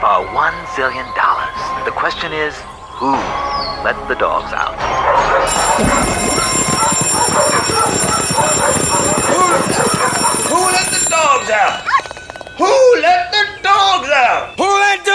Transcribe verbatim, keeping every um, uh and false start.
are one zillion dollars. The question is, who let the dogs out?